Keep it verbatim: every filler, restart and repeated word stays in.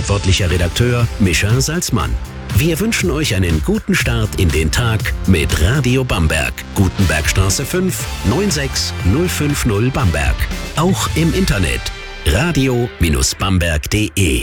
verantwortlicher Redakteur Mischa Salzmann. Wir wünschen euch einen guten Start in den Tag mit Radio Bamberg. Gutenbergstraße fünf, neun sechs null fünf null Bamberg. Auch im Internet radio Bindestrich bamberg punkt de.